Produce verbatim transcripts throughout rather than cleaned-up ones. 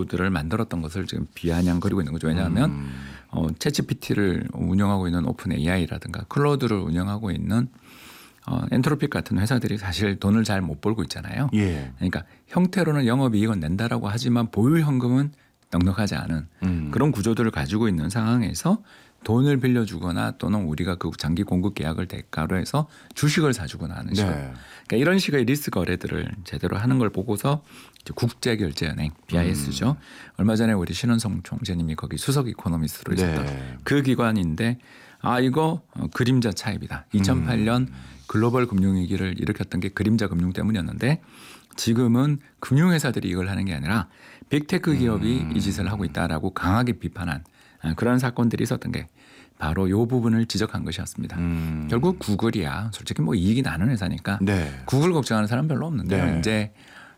구조들을 만들었던 것을 지금 비아냥거리고 있는 거죠. 왜냐하면 음. 어, 챗지피티를 운영하고 있는 오픈 에이아이라든가 클로드를 운영하고 있는 어, 엔트로픽 같은 회사들이 사실 돈을 잘 못 벌고 있잖아요. 예. 그러니까 형태로는 영업이익은 낸다라고 하지만 보유 현금은 넉넉하지 않은 음. 그런 구조들을 가지고 있는 상황에서 돈을 빌려주거나 또는 우리가 그 장기 공급 계약을 대가로 해서 주식을 사주거나 하는 식으로. 네. 그러니까 이런 식의 리스크 거래들을 제대로 하는 걸 보고서 이제 국제결제은행 비아이에스죠. 음. 얼마 전에 우리 신원성 총재님이 거기 수석 이코노미스트로 있었던 네. 그 기관인데 아 이거 그림자 차입이다. 이천팔 년 음. 글로벌 금융위기를 일으켰던 게 그림자 금융 때문이었는데 지금은 금융회사들이 이걸 하는 게 아니라 빅테크 기업이 음. 이 짓을 하고 있다라고 강하게 비판한 그런 사건들이 있었던 게 바로 이 부분을 지적한 것이었습니다. 음. 결국 구글이야 솔직히 뭐 이익이 나는 회사니까 네. 구글 걱정하는 사람 별로 없는데요. 네. 이제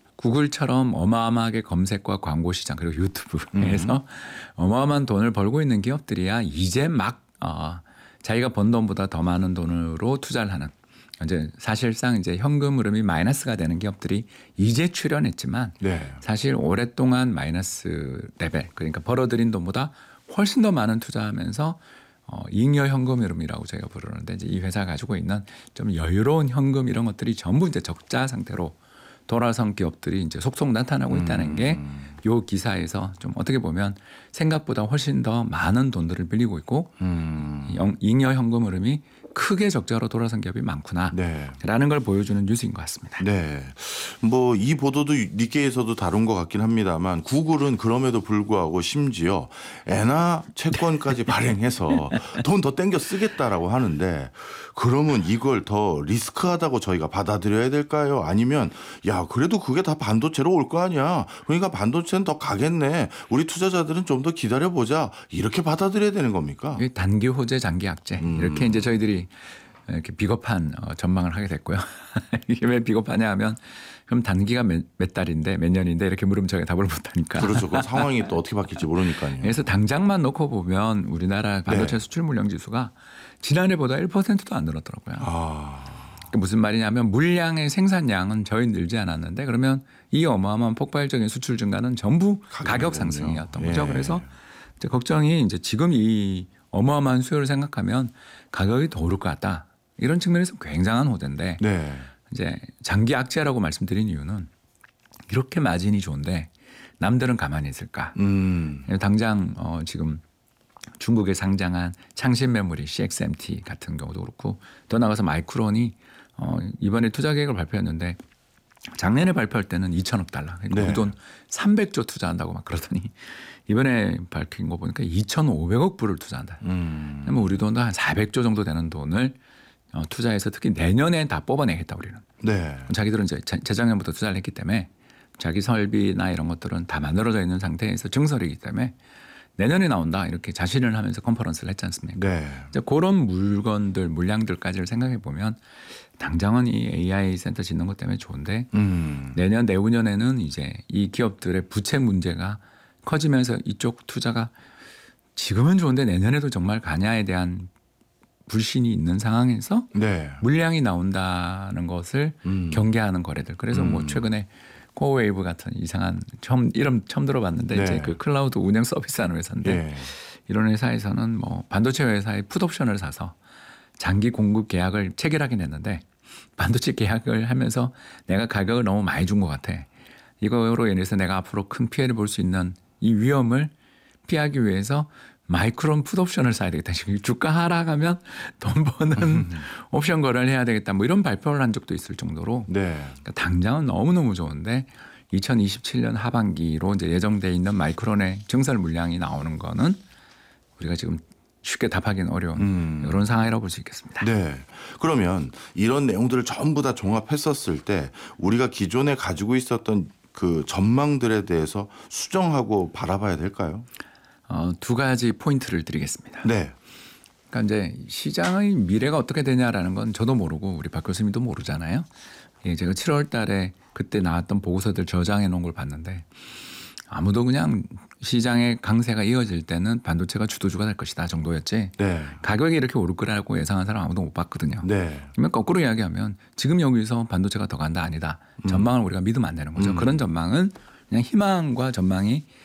구글처럼 어마어마하게 검색과 광고 시장 그리고 유튜브에서 음. 어마어마한 돈을 벌고 있는 기업들이야 이제 막 어, 자기가 번 돈보다 더 많은 돈으로 투자를 하는 이제 사실상 이제 현금 흐름이 마이너스가 되는 기업들이 이제 출현했지만 네. 사실 오랫동안 마이너스 레벨 그러니까 벌어들인 돈보다 훨씬 더 많은 투자하면서 어, 잉여 현금 흐름이라고 저희가 부르는데 이제 이 회사가 가지고 있는 좀 여유로운 현금 이런 것들이 전부 이제 적자 상태로 돌아선 기업들이 이제 속속 나타나고 있다는 게 요 기사에서 좀 어떻게 보면 생각보다 훨씬 더 많은 돈들을 빌리고 있고 음. 잉여 현금 흐름이 크게 적자로 돌아선 기업이 많구나라는 네. 걸 보여주는 뉴스인 것 같습니다. 네, 뭐 이 보도도 니케이에서도 다룬 것 같긴 합니다만 구글은 그럼에도 불구하고 심지어 엔화 채권까지 발행해서 돈 더 땡겨 쓰겠다라고 하는데 그러면 이걸 더 리스크하다고 저희가 받아들여야 될까요? 아니면 야 그래도 그게 다 반도체로 올 거 아니야. 그러니까 반도체는 더 가겠네. 우리 투자자들은 좀 더 기다려보자. 이렇게 받아들여야 되는 겁니까? 단기 호재, 장기 악재 음. 이렇게 이제 저희들이 이렇게 비겁한 전망을 하게 됐고요. 이게 왜 비겁하냐 하면 그럼 단기가 몇, 몇 달인데 몇 년인데 이렇게 물으면 저희가 답을 못하니까. 그렇죠. 그 상황이 또 어떻게 바뀔지 모르니까요. 그래서 당장만 놓고 보면 우리나라 반도체 네. 수출 물량 지수가 지난해보다 일 퍼센트도 안 늘었더라고요. 아. 무슨 말이냐면 물량의 생산량은 저희 늘지 않았는데 그러면 이 어마어마한 폭발적인 수출 증가는 전부 가격 상승이었던 거죠. 예. 그래서 이제 걱정이 이제 지금 이 어마어마한 수요를 생각하면 가격이 더 오를 것 같다. 이런 측면에서 굉장한 호재인데 네. 이제 장기 악재라고 말씀드린 이유는 이렇게 마진이 좋은데 남들은 가만히 있을까? 음. 당장 어 지금 중국에 상장한 창신 메모리 씨엑스엠티 같은 경우도 그렇고 더 나가서 마이크론이 어 이번에 투자 계획을 발표했는데 작년에 발표할 때는 이천억 달러. 그러니까 네. 우리 돈 삼백조 투자한다고 막 그러더니 이번에 밝힌 거 보니까 이천오백억 불을 투자한다. 음. 그러면 우리 돈도 한 사백조 정도 되는 돈을 어, 투자해서 특히 내년에 다 뽑아내겠다 우리는. 네. 자기들은 이제 재작년부터 투자를 했기 때문에 자기 설비나 이런 것들은 다 만들어져 있는 상태에서 증설이기 때문에 내년에 나온다 이렇게 자신을 하면서 컨퍼런스를 했지 않습니까? 네. 이제 그런 물건들 물량들까지를 생각해 보면 당장은 이 에이아이 센터 짓는 것 때문에 좋은데 음. 내년 내후년에는 이제 이 기업들의 부채 문제가 커지면서 이쪽 투자가 지금은 좋은데 내년에도 정말 가냐에 대한 불신이 있는 상황에서 네. 물량이 나온다는 것을 음. 경계하는 거래들. 그래서 음. 뭐 최근에 코어웨이브 같은 이상한 처음 이름 처음 들어봤는데 네. 이제 그 클라우드 운영 서비스하는 회사인데 네. 이런 회사에서는 뭐 반도체 회사의 풋옵션을 사서 장기 공급 계약을 체결하긴 했는데 반도체 계약을 하면서 내가 가격을 너무 많이 준 것 같아. 이거로 인해서 내가 앞으로 큰 피해를 볼 수 있는 이 위험을 피하기 위해서 마이크론 풋옵션을 사야 되겠다. 지금 주가 하락하면 돈 버는 음. 옵션 거래를 해야 되겠다. 뭐 이런 발표를 한 적도 있을 정도로 네. 그러니까 당장은 너무너무 좋은데 이천이십칠 년 하반기로 이제 예정돼 있는 마이크론의 증설 물량이 나오는 거는 우리가 지금 쉽게 답하기는 어려운 음. 이런 상황이라고 볼 수 있겠습니다. 네. 그러면 이런 내용들을 전부 다 종합했었을 때 우리가 기존에 가지고 있었던 그 전망들에 대해서 수정하고 바라봐야 될까요? 어, 두 가지 포인트를 드리겠습니다. 네. 그러니까 이제 시장의 미래가 어떻게 되냐라는 건 저도 모르고 우리 박 교수님도 모르잖아요. 예, 제가 칠월 달에 그때 나왔던 보고서들 저장해 놓은 걸 봤는데 아무도 그냥 시장의 강세가 이어질 때는 반도체가 주도주가 될 것이다 정도였지 네. 가격이 이렇게 오를 거라고 예상한 사람 아무도 못 봤거든요. 네. 그러면 거꾸로 이야기하면 지금 여기서 반도체가 더 간다 아니다. 전망을 음. 우리가 믿으면 안 되는 거죠. 음. 그런 전망은 그냥 희망과 전망이